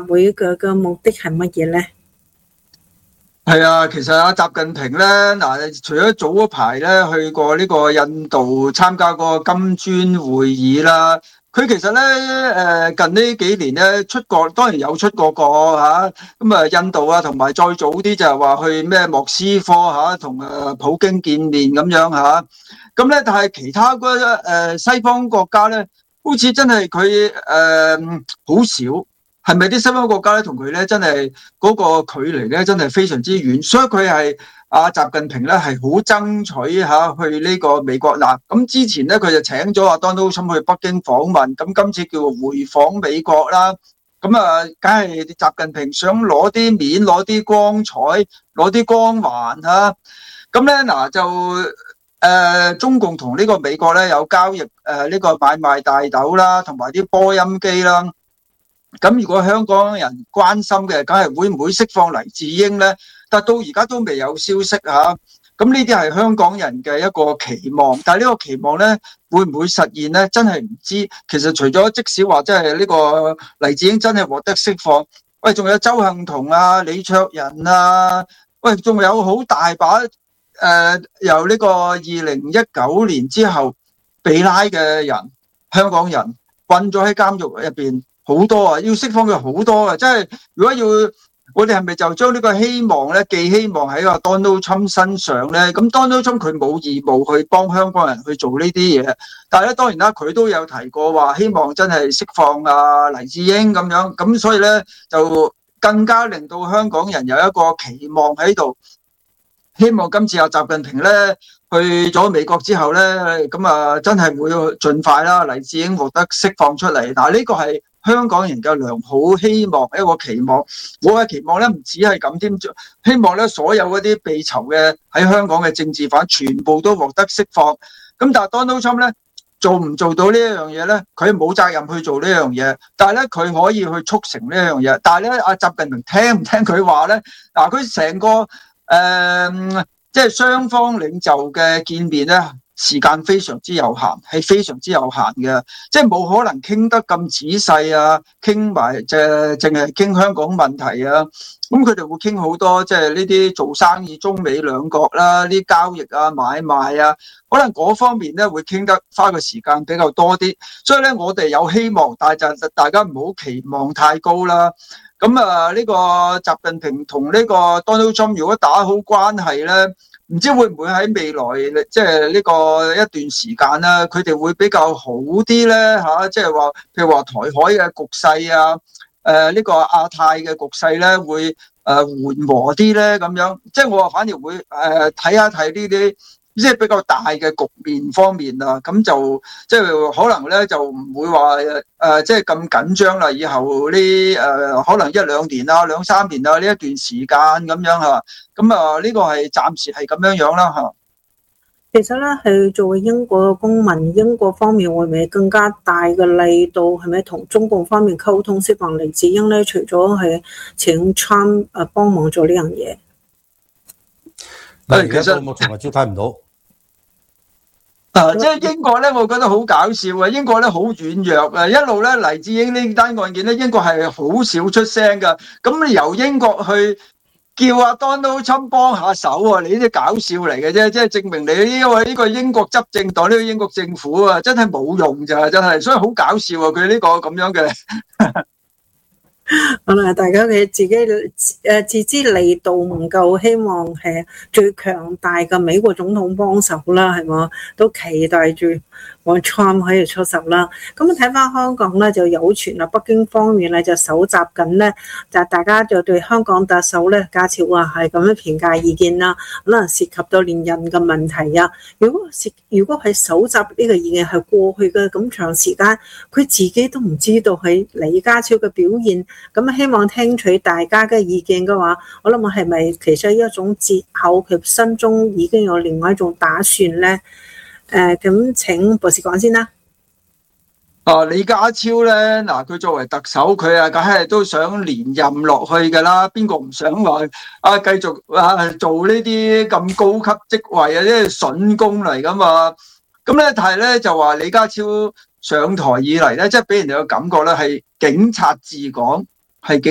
會嘅目的係乜嘢咧？ 係啊，其實阿習近平咧，嗱，除咗早嗰排咧去過呢個印度參加嗰個金磚會議啦，佢其實咧近呢幾年咧出國，當然有出過國嚇，咁印度啊，同埋再早啲就係話去咩莫斯科嚇，同普京見面咁樣嚇，咁咧但係其他嗰西方國家咧，好似真係佢好少。係咪啲西方國家咧同佢咧真係嗰個距離咧真係非常之遠，所以佢係阿習近平咧係好爭取去呢個美國嗱。咁之前咧佢就請咗阿 Donald Trump 去北京訪問，咁今次叫回訪美國啦。咁啊，梗係習近平想攞啲面、攞啲光彩、攞啲光環嚇。咁咧嗱就中共同呢個美國咧有交易呢個買賣大豆啦，同埋啲波音機啦。咁如果香港人關心嘅，梗係會唔會釋放黎智英呢？但到而家都未有消息嚇。咁呢啲係香港人嘅一個期望，但係呢個期望呢，會唔會實現呢？真係唔知。其實除咗即使話真係呢個黎智英真係獲得釋放，喂，仲有周幸彤啊、李卓人啊，喂，仲有好大把由呢個2019年之後被拉嘅人，香港人困咗喺監獄入邊。好多啊，要釋放佢好多啊！即係如果要我哋係咪就將呢個希望咧寄希望喺個 Donald Trump 身上咧？咁 Donald Trump 佢冇義務去幫香港人去做呢啲嘢，但係咧當然啦，佢都有提過話希望真係釋放黎智英咁樣，咁所以咧就更加令到香港人有一個期望喺度，希望今次阿習近平咧去咗美國之後咧，咁啊真係會盡快啦，黎智英獲得釋放出嚟。嗱，呢個係香港人嘅良好希望，一個期望。我嘅期望咧唔止係咁添，希望咧所有嗰啲被囚嘅喺香港嘅政治犯全部都獲得釋放。咁但係 Donald Trump 咧做唔做到呢一樣嘢咧？佢冇責任去做呢樣嘢，但係咧佢可以去促成呢樣嘢。但係咧阿習近平聽唔聽佢話咧？嗱，佢成個即係雙方領袖嘅見面咧，時間非常之有限，係非常之有限嘅，即係冇可能傾得咁仔細啊，傾埋淨係傾香港問題啊。咁佢哋會傾好多，即係呢啲做生意中美兩國啦，呢啲交易啊、買賣啊，可能嗰方面咧會傾得花個時間比較多啲。所以咧，我哋有希望，但係就大家唔好期望太高啦。咁呢個習近平同呢個 Donald Trump 如果打好關係咧，唔知會唔會喺未來即係呢個一段時間咧，佢哋會比較好啲咧嚇，即係話譬如話台海嘅局勢啊，呢個亞太嘅局勢咧會緩和啲咧咁樣，即係我反而會睇一睇呢啲。即係比較大嘅局面方面啊，咁就即係可能咧就唔會話即係咁緊張啦。以後呢可能1-2年啊、2-3年啊呢一段時間咁樣嚇，咁啊呢個係暫時係咁樣樣啦嚇。 其實咧係作為英國嘅公民，英國方面會唔會更加大嘅力度係咪同中共方面溝通釋放黎智英咧？除咗係請 Trump 幫忙做呢樣嘢。 其實目前為止睇唔到。 即係英國咧，我覺得好搞笑啊！英國咧好軟弱啊，一路咧黎智英呢單案件咧，英國係好少出聲噶。咁你由英國去叫阿 Donald Trump 幫下手啊，你啲搞笑嚟嘅啫，即係證明你呢個英國執政黨呢個英國政府啊，真係冇用咋，真係，所以好搞笑啊！佢呢個咁樣嘅。 可能大家嘅自己自知力度唔夠，希望係最強大嘅美國總統幫手啦，係嘛？都期待住我 Trump 可以出手啦。咁睇翻香港咧，就有傳啦，北京方面咧就搜集緊咧，就大家就對香港特首咧家超啊係咁樣評價意見啦，可能涉及到連任嘅問題啊。如果係搜集呢個意見係過去嘅咁長時間，佢自己都唔知道係李家超嘅表現。咁希望聽取大家嘅意見嘅話，我諗我係咪其實一種借口，佢心中已經有另外一種打算咧？咁請博士講先啦。 李家超咧，嗱佢作為特首，佢梗係都想連任落去㗎啦。邊個唔想話繼續做呢啲咁高級職位啊？呢啲筍工嚟㗎嘛。咁咧，但係咧就話李家超上台以嚟咧，即係俾人哋嘅感覺咧係警察治港，係